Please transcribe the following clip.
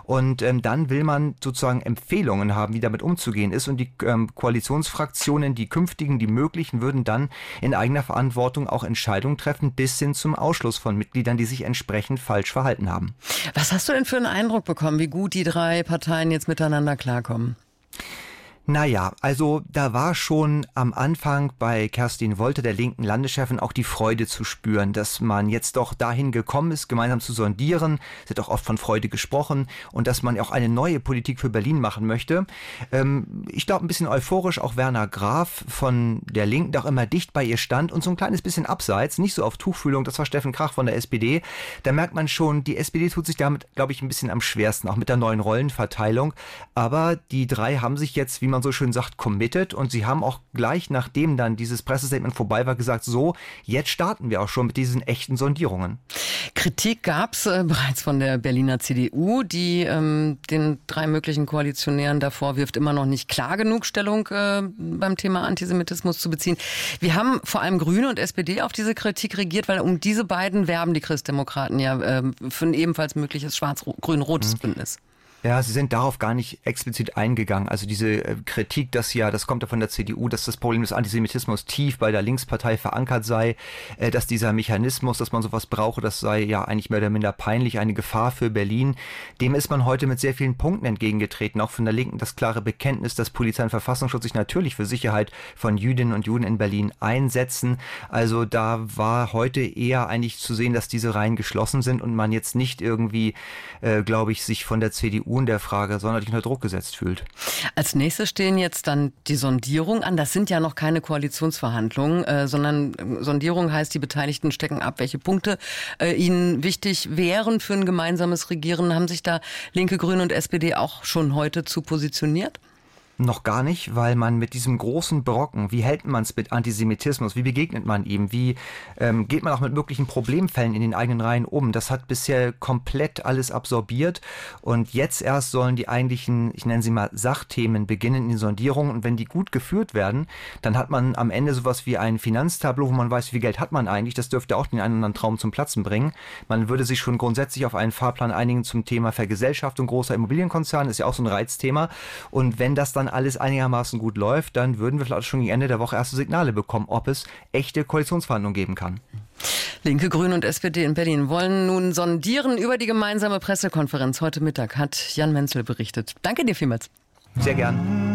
Und dann will man sozusagen Empfehlungen haben, wie damit umzugehen ist. Und die Koalitionsfraktionen, die künftigen, die möglichen, würden dann in eigener Verantwortung auch Entscheidungen treffen, bis hin zum Ausschluss von Mitgliedern, die sich entsprechend falsch verhalten haben. Was hast du denn für einen Eindruck bekommen, wie gut die drei Parteien jetzt miteinander klarkommen? Naja, also da war schon am Anfang bei Kerstin Wolter, der linken Landeschefin, auch die Freude zu spüren, dass man jetzt doch dahin gekommen ist, gemeinsam zu sondieren. Es wird auch oft von Freude gesprochen und dass man auch eine neue Politik für Berlin machen möchte. Ich glaube, ein bisschen euphorisch auch Werner Graf von der Linken, der auch immer dicht bei ihr stand und so ein kleines bisschen abseits, nicht so auf Tuchfühlung, das war Steffen Krach von der SPD. Da merkt man schon, die SPD tut sich damit, glaube ich, ein bisschen am schwersten, auch mit der neuen Rollenverteilung. Aber die drei haben sich jetzt, wie man so schön sagt, committed und sie haben auch gleich nachdem dann dieses Pressestatement vorbei war gesagt, so, jetzt starten wir auch schon mit diesen echten Sondierungen. Kritik gab es bereits von der Berliner CDU, die den drei möglichen Koalitionären da vorwirft, immer noch nicht klar genug Stellung beim Thema Antisemitismus zu beziehen. Wir haben vor allem Grüne und SPD auf diese Kritik reagiert, weil um diese beiden werben die Christdemokraten ja für ein ebenfalls mögliches schwarz-grün-rotes Bündnis. Ja, sie sind darauf gar nicht explizit eingegangen. Also diese Kritik, das kommt ja von der CDU, dass das Problem des Antisemitismus tief bei der Linkspartei verankert sei, dass dieser Mechanismus, dass man sowas brauche, das sei ja eigentlich mehr oder minder peinlich, eine Gefahr für Berlin. Dem ist man heute mit sehr vielen Punkten entgegengetreten, auch von der Linken das klare Bekenntnis, dass Polizei und Verfassungsschutz sich natürlich für Sicherheit von Jüdinnen und Juden in Berlin einsetzen. Also da war heute eher eigentlich zu sehen, dass diese Reihen geschlossen sind und man jetzt nicht irgendwie, glaube ich, sich von der CDU in der Frage sonderlich unter Druck gesetzt fühlt. Als nächstes stehen jetzt dann die Sondierungen an. Das sind ja noch keine Koalitionsverhandlungen, sondern Sondierung heißt, die Beteiligten stecken ab, welche Punkte ihnen wichtig wären für ein gemeinsames Regieren. Haben sich da Linke, Grüne und SPD auch schon heute zu positioniert? Noch gar nicht, weil man mit diesem großen Brocken, wie hält man es mit Antisemitismus, wie begegnet man ihm, wie geht man auch mit möglichen Problemfällen in den eigenen Reihen um, das hat bisher komplett alles absorbiert und jetzt erst sollen die eigentlichen, ich nenne sie mal Sachthemen beginnen in den Sondierungen und wenn die gut geführt werden, dann hat man am Ende sowas wie ein Finanztableau, wo man weiß, wie viel Geld hat man eigentlich, das dürfte auch den einen oder anderen Traum zum Platzen bringen. Man würde sich schon grundsätzlich auf einen Fahrplan einigen zum Thema Vergesellschaftung großer Immobilienkonzerne, ist ja auch so ein Reizthema und wenn das dann alles einigermaßen gut läuft, dann würden wir vielleicht schon gegen Ende der Woche erste Signale bekommen, ob es echte Koalitionsverhandlungen geben kann. Linke, Grüne und SPD in Berlin wollen nun sondieren über die gemeinsame Pressekonferenz. Heute Mittag hat Jan Menzel berichtet. Danke dir vielmals. Sehr gern.